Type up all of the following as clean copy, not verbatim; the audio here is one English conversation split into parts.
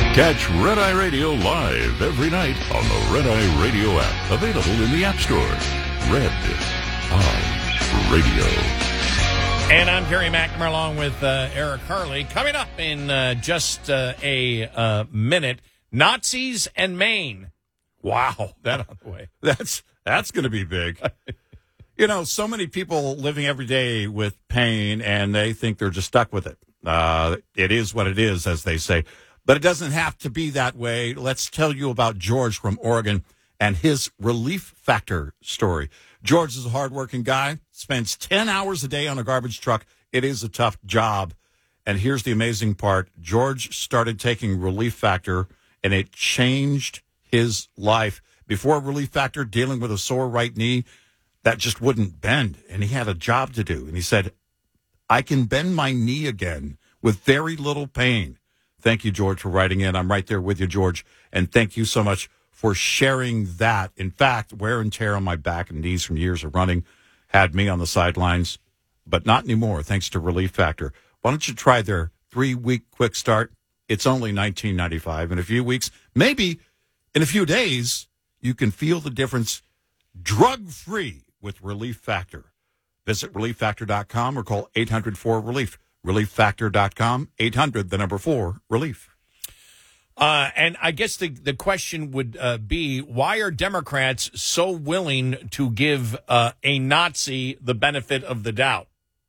Catch Red Eye Radio live every night on the Red Eye Radio app. Available in the App Store. Red Eye Radio. And I'm Gary McNamara along with Eric Harley. Coming up in just a minute, Nazis and Maine. Wow. That on the way. That's going to be big. You know, so many people living every day with pain, and they think they're just stuck with it. It is what it is, as they say. But it doesn't have to be that way. Let's tell you about George from Oregon and his Relief Factor story. George is a hardworking guy, spends 10 hours a day on a garbage truck. It is a tough job. And here's the amazing part. George started taking Relief Factor, and it changed his life. Before Relief Factor, dealing with a sore right knee that just wouldn't bend, and he had a job to do. And he said, I can bend my knee again with very little pain. Thank you, George, for writing in. I'm right there with you, George. And thank you so much for sharing that. In fact, wear and tear on my back and knees from years of running had me on the sidelines, but not anymore, thanks to Relief Factor. Why don't you try their 3-week quick start? It's only $19.95. In a few weeks, maybe in a few days, you can feel the difference drug-free with Relief Factor. Visit ReliefFactor.com or call 800-4-RELIEF. ReliefFactor.com, 800-4-RELIEF. And I guess the question would be, why are Democrats so willing to give a Nazi the benefit of the doubt?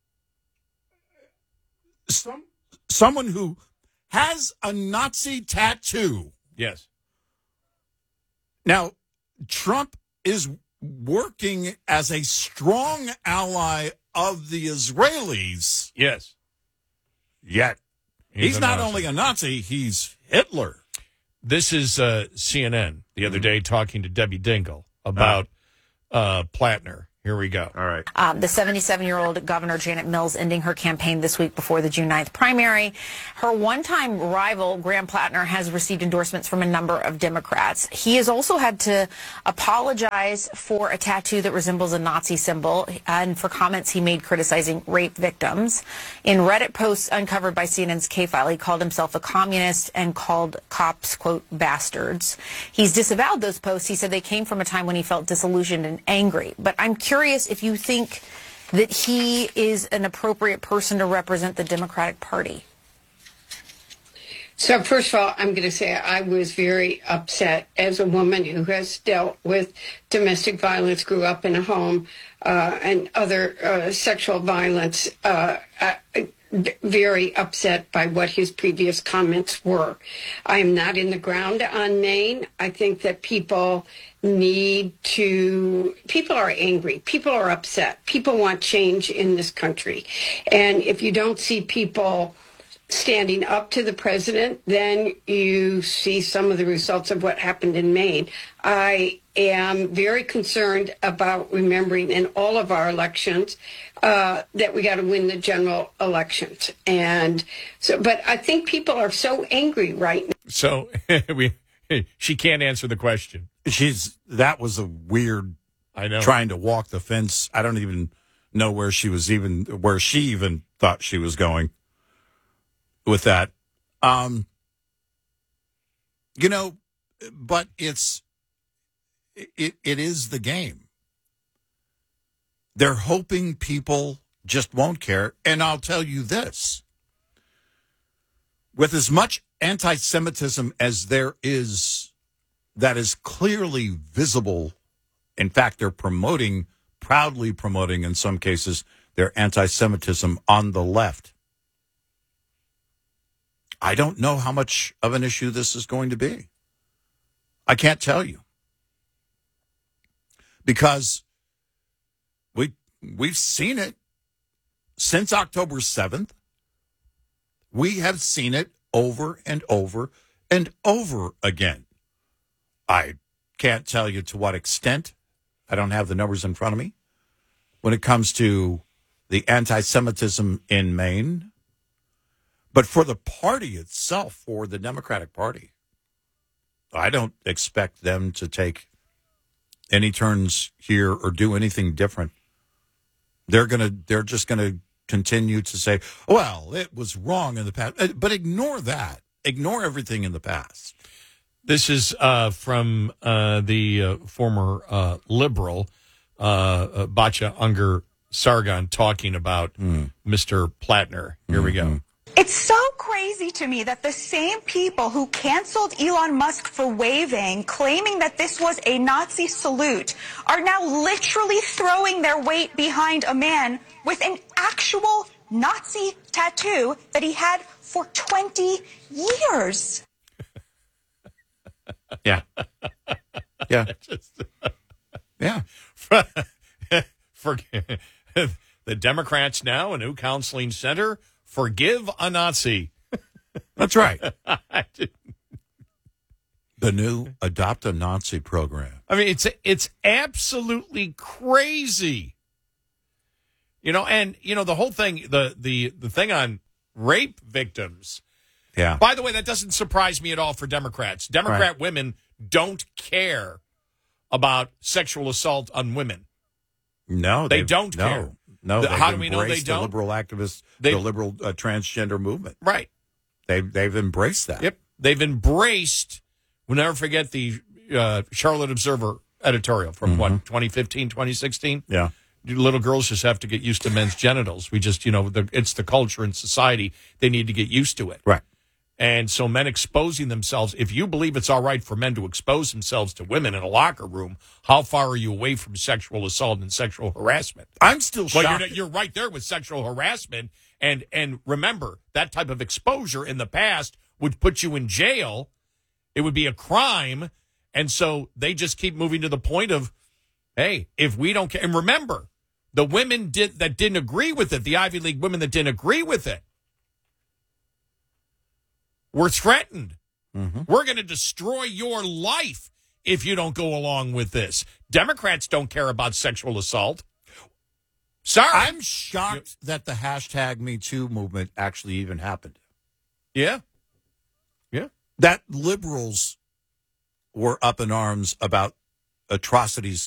Someone who has a Nazi tattoo. Yes. Now, Trump is working as a strong ally of the Israelis. Yes. Yet, he's not only a Nazi, he's Hitler. This is CNN the other day talking to Debbie Dingell about Plattner. Here we go. All right. The 77-year-old Governor Janet Mills ending her campaign this week before the June 9th primary. Her one-time rival, Graham Plattner, has received endorsements from a number of Democrats. He has also had to apologize for a tattoo that resembles a Nazi symbol and for comments he made criticizing rape victims. In Reddit posts uncovered by CNN's K-File, he called himself a communist and called cops, quote, bastards. He's disavowed those posts. He said they came from a time when he felt disillusioned and angry. But I'm curious if you think that he is an appropriate person to represent the Democratic Party. So first of all, I'm going to say I was very upset as a woman who has dealt with domestic violence, grew up in a home, and other sexual violence. Very upset by what his previous comments were. I am not in the ground on Maine. I think that people are angry. People are upset. People want change in this country. And if you don't see people standing up to the president, then you see some of the results of what happened in Maine. I am very concerned about remembering in all of our elections that we got to win the general elections. And so, but I think people are so angry right now. So she can't answer the question. That was a weird, I know, trying to walk the fence. I don't even know where she even thought she was going with that. But it is the game. They're hoping people just won't care. And I'll tell you this. With as much anti-Semitism as there is, that is clearly visible. In fact, they're proudly promoting in some cases, their anti-Semitism on the left. I don't know how much of an issue this is going to be. I can't tell you. Because we've seen it since October 7th. We have seen it over and over and over again. I can't tell you to what extent. I don't have the numbers in front of me. When it comes to the anti-Semitism in Maine. But for the party itself, for the Democratic Party, I don't expect them to take any turns here or do anything different. They're just gonna continue to say, well, it was wrong in the past. But ignore that. ignore everything in the past. This is from the former liberal Batya Unger Sargon talking about Mr. Plattner. Here we go. It's so crazy to me that the same people who canceled Elon Musk for waving, claiming that this was a Nazi salute, are now literally throwing their weight behind a man with an actual Nazi tattoo that he had for 20 years. Yeah. Yeah. Yeah. For the Democrats now, a new counseling center. Forgive a Nazi. That's right. The new Adopt a Nazi program. I mean, it's absolutely crazy. And the whole thing, the thing on rape victims. Yeah. By the way, that doesn't surprise me at all for Democrats. Democrat women don't care about sexual assault on women. No, they don't care. No, how do we know they don't? The liberal activists, the liberal transgender movement. Right. They've embraced that. Yep. They've embraced, we'll never forget the Charlotte Observer editorial from 2015, 2016? Yeah. Little girls just have to get used to men's genitals. We just, it's the culture and society. They need to get used to it. Right. And so men exposing themselves, if you believe it's all right for men to expose themselves to women in a locker room, how far are you away from sexual assault and sexual harassment? I'm still shocked. Well, you're right there with sexual harassment. And remember, that type of exposure in the past would put you in jail. It would be a crime. And so they just keep moving to the point of, hey, if we don't care. And remember, the women that didn't agree with it, the Ivy League women that didn't agree with it, were threatened. We're going to destroy your life if you don't go along with this. Democrats don't care about sexual assault. Sorry. I'm shocked that the hashtag Me Too movement actually even happened. Yeah. Yeah. That liberals were up in arms about atrocities